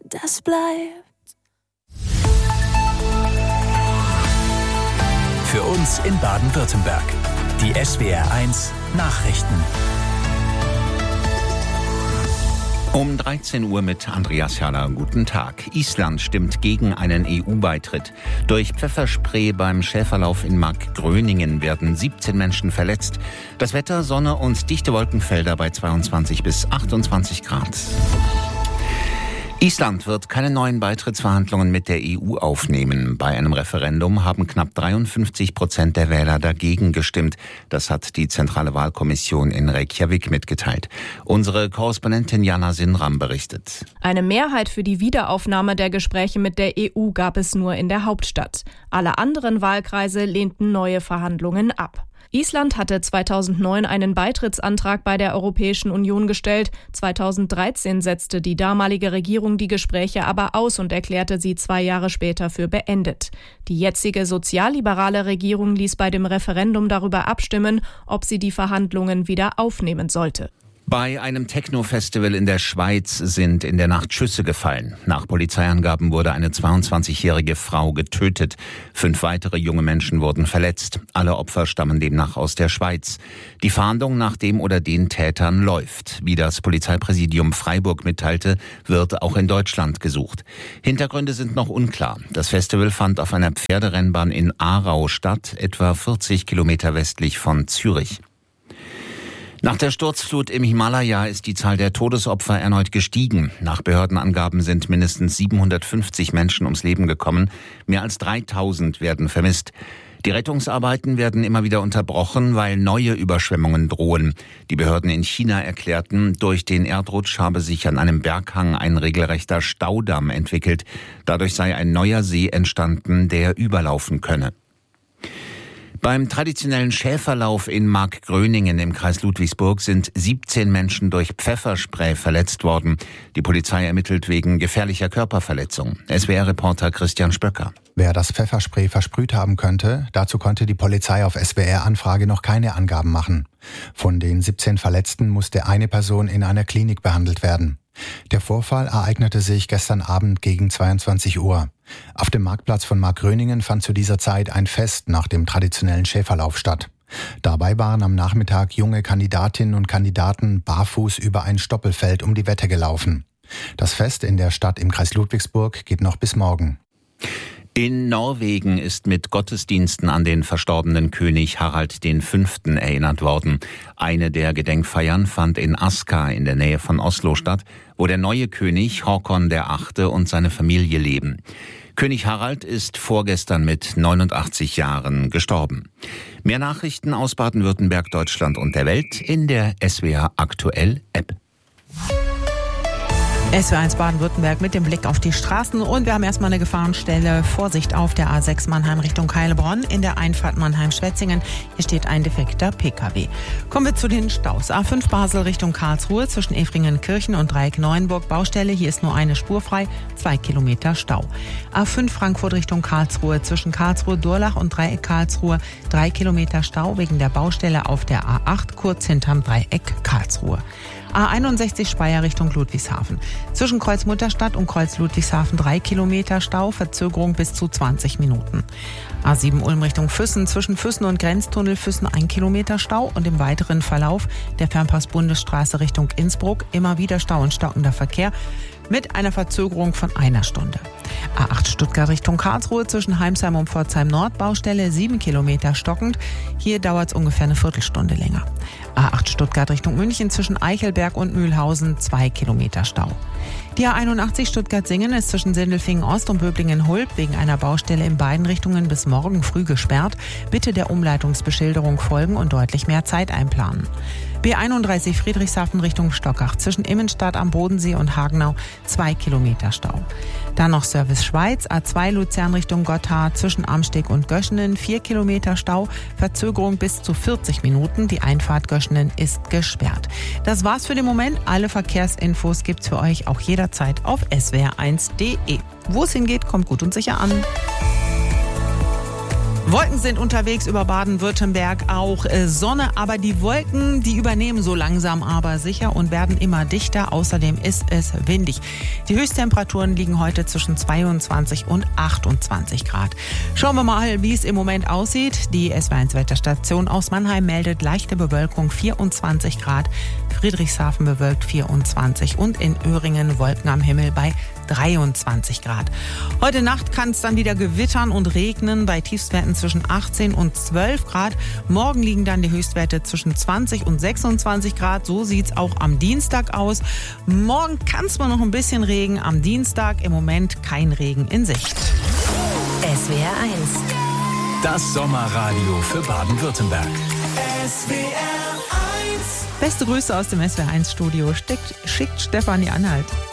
das bleibt. Für uns in Baden-Württemberg. Die SWR1 Nachrichten. Um 13 Uhr mit Andreas Herrler. Guten Tag. Island stimmt gegen einen EU-Beitritt. Durch Pfefferspray beim Schäferlauf in Markgröningen werden 17 Menschen verletzt. Das Wetter, Sonne und dichte Wolkenfelder bei 22 bis 28 Grad. Island wird keine neuen Beitrittsverhandlungen mit der EU aufnehmen. Bei einem Referendum haben knapp 53% der Wähler dagegen gestimmt. Das hat die Zentrale Wahlkommission in Reykjavik mitgeteilt. Unsere Korrespondentin Jana Sinram berichtet. Eine Mehrheit für die Wiederaufnahme der Gespräche mit der EU gab es nur in der Hauptstadt. Alle anderen Wahlkreise lehnten neue Verhandlungen ab. Island hatte 2009 einen Beitrittsantrag bei der Europäischen Union gestellt. 2013 setzte die damalige Regierung die Gespräche aber aus und erklärte sie 2 Jahre später für beendet. Die jetzige sozialliberale Regierung ließ bei dem Referendum darüber abstimmen, ob sie die Verhandlungen wieder aufnehmen sollte. Bei einem Techno-Festival in der Schweiz sind in der Nacht Schüsse gefallen. Nach Polizeiangaben wurde eine 22-jährige Frau getötet. 5 weitere junge Menschen wurden verletzt. Alle Opfer stammen demnach aus der Schweiz. Die Fahndung nach dem oder den Tätern läuft. Wie das Polizeipräsidium Freiburg mitteilte, wird auch in Deutschland gesucht. Hintergründe sind noch unklar. Das Festival fand auf einer Pferderennbahn in Aarau statt, etwa 40 Kilometer westlich von Zürich. Nach der Sturzflut im Himalaya ist die Zahl der Todesopfer erneut gestiegen. Nach Behördenangaben sind mindestens 750 Menschen ums Leben gekommen. Mehr als 3000 werden vermisst. Die Rettungsarbeiten werden immer wieder unterbrochen, weil neue Überschwemmungen drohen. Die Behörden in China erklärten, durch den Erdrutsch habe sich an einem Berghang ein regelrechter Staudamm entwickelt. Dadurch sei ein neuer See entstanden, der überlaufen könne. Beim traditionellen Schäferlauf in Markgröningen im Kreis Ludwigsburg sind 17 Menschen durch Pfefferspray verletzt worden. Die Polizei ermittelt wegen gefährlicher Körperverletzung. SWR-Reporter Christian Spöcker. Wer das Pfefferspray versprüht haben könnte, dazu konnte die Polizei auf SWR-Anfrage noch keine Angaben machen. Von den 17 Verletzten musste eine Person in einer Klinik behandelt werden. Der Vorfall ereignete sich gestern Abend gegen 22 Uhr. Auf dem Marktplatz von Markgröningen fand zu dieser Zeit ein Fest nach dem traditionellen Schäferlauf statt. Dabei waren am Nachmittag junge Kandidatinnen und Kandidaten barfuß über ein Stoppelfeld um die Wette gelaufen. Das Fest in der Stadt im Kreis Ludwigsburg geht noch bis morgen. In Norwegen ist mit Gottesdiensten an den verstorbenen König Harald V. erinnert worden. Eine der Gedenkfeiern fand in Aska in der Nähe von Oslo statt, wo der neue König Håkon VIII. Und seine Familie leben. König Harald ist vorgestern mit 89 Jahren gestorben. Mehr Nachrichten aus Baden-Württemberg, Deutschland und der Welt in der SWR Aktuell App. SWR1 Baden-Württemberg mit dem Blick auf die Straßen und wir haben erstmal eine Gefahrenstelle. Vorsicht auf der A6 Mannheim Richtung Heilbronn in der Einfahrt Mannheim-Schwetzingen. Hier steht ein defekter PKW. Kommen wir zu den Staus. A5 Basel Richtung Karlsruhe zwischen Efringen-Kirchen und Dreieck Neuenburg Baustelle. Hier ist nur eine Spur frei, 2 Kilometer Stau. A5 Frankfurt Richtung Karlsruhe zwischen Karlsruhe-Durlach und Dreieck Karlsruhe 3 Kilometer Stau wegen der Baustelle auf der A8 kurz hinterm Dreieck Karlsruhe. A61 Speyer Richtung Ludwigshafen. Zwischen Kreuz Mutterstadt und Kreuz Ludwigshafen 3 Kilometer Stau, Verzögerung bis zu 20 Minuten. A7 Ulm Richtung Füssen, zwischen Füssen und Grenztunnel Füssen 1 Kilometer Stau und im weiteren Verlauf der Fernpass-Bundesstraße Richtung Innsbruck immer wieder Stau und stockender Verkehr mit einer Verzögerung von 1 Stunde. A8 Stuttgart Richtung Karlsruhe zwischen Heimsheim und Pforzheim Nord Baustelle 7 Kilometer stockend. Hier dauert es ungefähr eine Viertelstunde länger. A8 Stuttgart Richtung München zwischen Eichelberg und Mühlhausen 2 Kilometer Stau. Die A81 Stuttgart-Singen ist zwischen Sindelfingen-Ost und Böblingen-Hulb wegen einer Baustelle in beiden Richtungen bis morgen früh gesperrt. Bitte der Umleitungsbeschilderung folgen und deutlich mehr Zeit einplanen. B31 Friedrichshafen Richtung Stockach zwischen Immenstadt am Bodensee und Hagenau 2 Kilometer Stau. Dann noch Service Schweiz, A2 Luzern Richtung Gotthard zwischen Amsteg und Göschenen 4 Kilometer Stau, Verzögerung bis zu 40 Minuten. Die Einfahrt Göschenen ist gesperrt. Das war's für den Moment. Alle Verkehrsinfos gibt's für euch auch jederzeit auf swr1.de. Wo es hingeht, kommt gut und sicher an. Wolken sind unterwegs über Baden-Württemberg, auch Sonne, aber die Wolken, die übernehmen so langsam aber sicher und werden immer dichter. Außerdem ist es windig. Die Höchsttemperaturen liegen heute zwischen 22 und 28 Grad. Schauen wir mal, wie es im Moment aussieht. Die SW1-Wetterstation aus Mannheim meldet leichte Bewölkung 24 Grad, Friedrichshafen bewölkt 24 und in Öhringen Wolken am Himmel bei 23 Grad. Heute Nacht kann es dann wieder gewittern und regnen bei Tiefstwerten zwischen 18 und 12 Grad. Morgen liegen dann die Höchstwerte zwischen 20 und 26 Grad. So sieht's auch am Dienstag aus. Morgen kann es mal noch ein bisschen Regen. Am Dienstag im Moment kein Regen in Sicht. SWR 1. Das Sommerradio für Baden-Württemberg. SWR 1. Beste Grüße aus dem SWR 1 Studio schickt Stefanie Anhalt.